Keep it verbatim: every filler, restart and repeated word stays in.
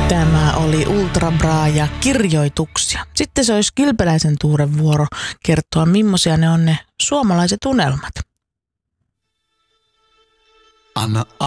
Tämä oli Ultra Bra ja kirjoituksia. Sitten se olisi Kilpeläisen Tuuren vuoro kertoa, millaisia ne on ne suomalaiset unelmat. Anna